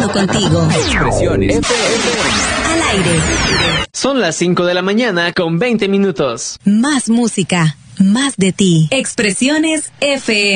conectado contigo. Expresiones Al aire. Son las 5 de la mañana con 20 minutos. Más música, más de ti. Expresiones FM.